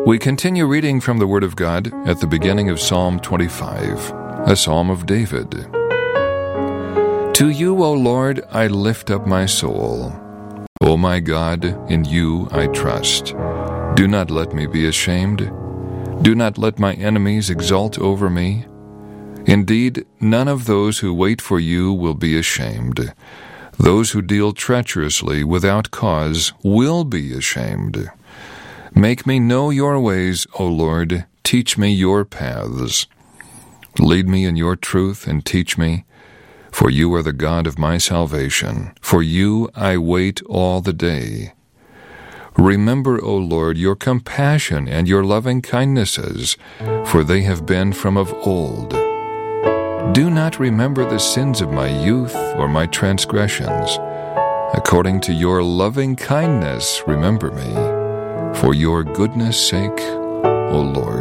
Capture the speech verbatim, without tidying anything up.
We continue reading from the Word of God at the beginning of Psalm twenty-five, a psalm of David. To you, O Lord, I lift up my soul. O my God, in you I trust. Do not let me be ashamed. Do not let my enemies exult over me. Indeed, none of those who wait for you will be ashamed. Those who deal treacherously without cause will be ashamed. Make me know your ways, O Lord. Teach me your paths. Lead me in your truth and teach me, for you are the God of my salvation. For you I wait all the day. Remember, O Lord, your compassion and your loving kindnesses, for they have been from of old. Do not remember the sins of my youth or my transgressions. According to your loving kindness, remember me, for your goodness' sake, O Lord.